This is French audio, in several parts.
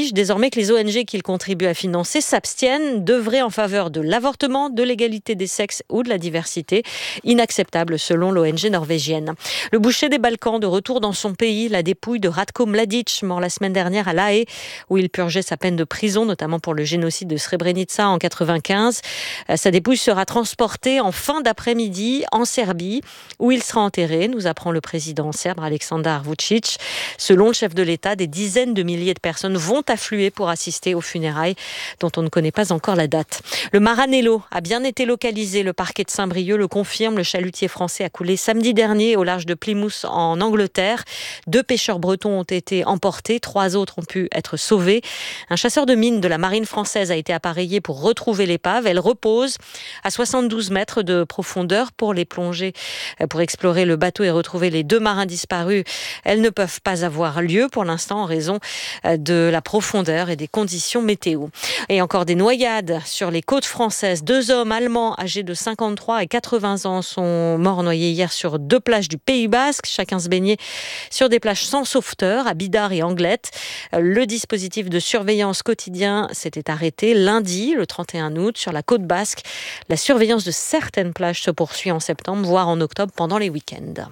exige désormais que les ONG qu'il contribue à financer s'abstiennent d'œuvrer en faveur de l'avortement, de l'égalité des sexes ou de la diversité. Inacceptable selon l'ONG norvégienne. Le boucher des Balkans de retour dans son pays, la dépouille de Ratko Mladic, mort la semaine dernière à La Haye, où il purgeait sa peine de prison, notamment pour le génocide de Srebrenica en 1995. Sa dépouille sera transportée en fin d'après-midi en Serbie, où il sera enterré, nous apprend le président serbe Aleksandar Vučić. Selon le chef de l'État, des dizaines de milliers de personnes vont affluer pour assister aux funérailles, dont on ne connaît pas encore la date. Le Maranello a bien été localisé. Le parquet de Saint-Brieuc le confirme. Le chalutier français a coulé samedi dernier au large de Plymouth en Angleterre. 2 pêcheurs bretons ont été emportés. 3 autres ont pu être sauvés. Un chasseur de mines de la marine française a été appareillé pour retrouver l'épave. Elle repose à 72 mètres de profondeur. Pour les plonger, pour explorer le bateau et retrouver les 2 marins disparus, elles ne peuvent pas avoir lieu pour l'instant en raison de la profondeur et des conditions météo. Et encore des noyades sur les côtes françaises. 2 hommes allemands âgés de 53 et 80 ans sont morts noyés hier sur 2 plages du Pays Basque. Chacun se baignait sur des plages sans sauveteur à Bidart et Anglette. Le dispositif de surveillance quotidien s'était arrêté lundi, le 31 août, sur la côte basque. La surveillance de certaines plages se poursuit en septembre, voire en octobre pendant les week-ends.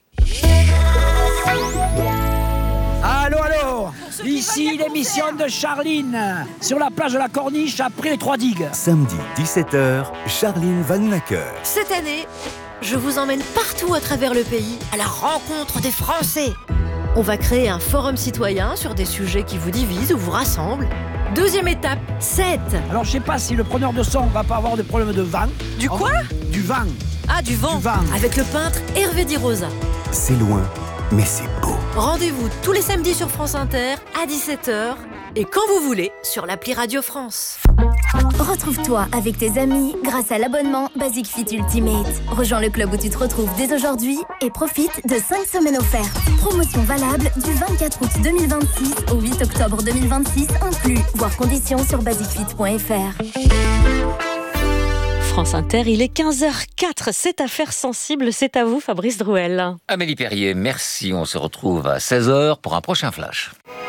Allô, ici l'émission de Charline, sur la plage de la Corniche, après les 3 digues. Samedi, 17h, Charline Vanhoenacker. Cette année, je vous emmène partout à travers le pays, à la rencontre des Français. On va créer un forum citoyen sur des sujets qui vous divisent ou vous rassemblent. 2e étape, 7. Alors je sais pas si le preneur de son va pas avoir de problème de vent. Du quoi ? Du vent. Ah, du vent. Avec le peintre Hervé Di Rosa. C'est loin, mais c'est beau. Rendez-vous tous les samedis sur France Inter à 17h et quand vous voulez sur l'appli Radio France. Retrouve-toi avec tes amis grâce à l'abonnement Basic Fit Ultimate. Rejoins le club où tu te retrouves dès aujourd'hui et profite de 5 semaines offertes. Promotion valable du 24 août 2026 au 8 octobre 2026 inclus. Voir conditions sur basicfit.fr. France Inter, il est 15h04. Cette affaire sensible, c'est à vous, Fabrice Drouel. Amélie Perrier, merci. On se retrouve à 16h pour un prochain flash.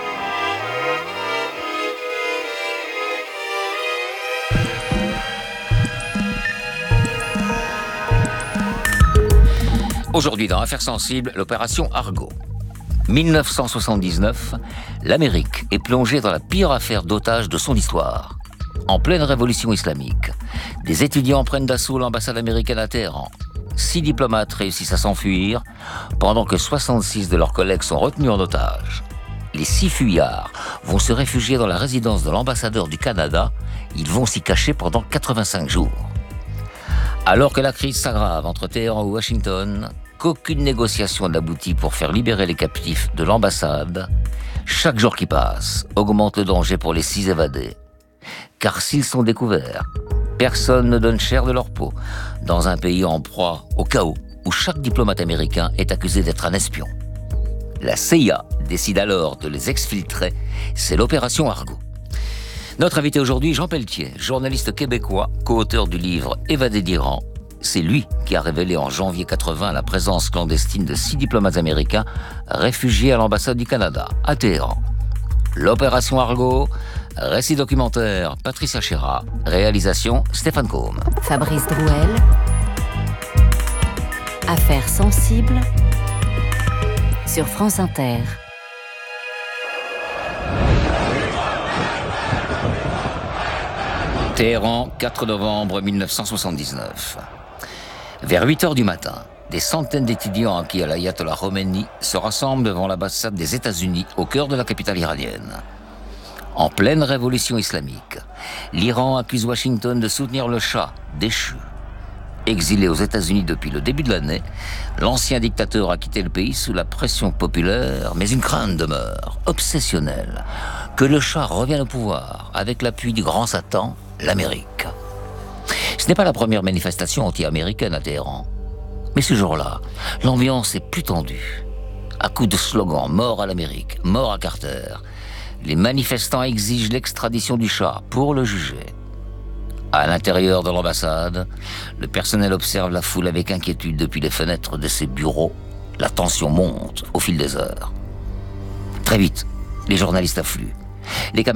Aujourd'hui, dans Affaires sensibles, l'opération Argo. 1979, l'Amérique est plongée dans la pire affaire d'otages de son histoire. En pleine révolution islamique, des étudiants prennent d'assaut l'ambassade américaine à Téhéran. 6 diplomates réussissent à s'enfuir, pendant que 66 de leurs collègues sont retenus en otage. Les 6 fuyards vont se réfugier dans la résidence de l'ambassadeur du Canada. Ils vont s'y cacher pendant 85 jours. Alors que la crise s'aggrave entre Téhéran et Washington, qu'aucune négociation n'aboutit pour faire libérer les captifs de l'ambassade, chaque jour qui passe augmente le danger pour les 6 évadés. Car s'ils sont découverts, personne ne donne cher de leur peau dans un pays en proie au chaos où chaque diplomate américain est accusé d'être un espion. La CIA décide alors de les exfiltrer. C'est l'opération Argo. Notre invité aujourd'hui, Jean Pelletier, journaliste québécois, co-auteur du livre Évadé d'Iran. C'est lui qui a révélé en janvier 80 la présence clandestine de 6 diplomates américains réfugiés à l'ambassade du Canada, à Téhéran. L'opération Argo, récit documentaire Patricia Chéra, réalisation Stéphane Combe. Fabrice Drouel. Affaires sensibles sur France Inter. Téhéran, 4 novembre 1979. Vers 8h du matin, des centaines d'étudiants acquis à l'ayatollah Khomeini se rassemblent devant l'ambassade des États-Unis au cœur de la capitale iranienne. En pleine révolution islamique, l'Iran accuse Washington de soutenir le Shah, déchu. Exilé aux États-Unis depuis le début de l'année, l'ancien dictateur a quitté le pays sous la pression populaire, mais une crainte demeure, obsessionnelle, que le Shah revienne au pouvoir avec l'appui du grand Satan, l'Amérique. Ce n'est pas la première manifestation anti-américaine à Téhéran. Mais ce jour-là, l'ambiance est plus tendue. À coups de slogans « Mort à l'Amérique »,« Mort à Carter », les manifestants exigent l'extradition du Shah pour le juger. À l'intérieur de l'ambassade, le personnel observe la foule avec inquiétude depuis les fenêtres de ses bureaux. La tension monte au fil des heures. Très vite, les journalistes affluent. Les